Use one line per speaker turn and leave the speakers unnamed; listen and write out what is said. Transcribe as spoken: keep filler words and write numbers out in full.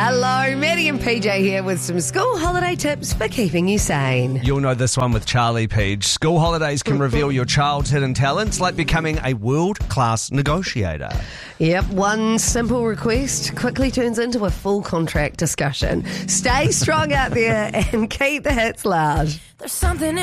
Hello, Maddie and P J here with some school holiday tips for keeping you sane.
You'll know this one with Charlie Peach. School holidays can reveal your child's hidden talents, like becoming a world-class negotiator.
Yep, one simple request quickly turns into a full contract discussion. Stay strong out there and keep the hits loud.
There's something